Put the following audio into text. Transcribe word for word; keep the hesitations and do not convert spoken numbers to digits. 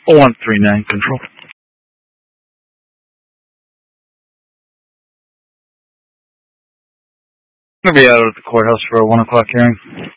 one three nine Control. I'm going to be out at the courthouse for a one o'clock hearing.